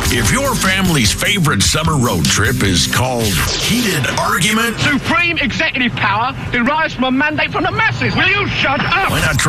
If your family's favorite summer road trip is called Heated Argument, Supreme executive power derives from a mandate from the masses. Will you shut up? why not try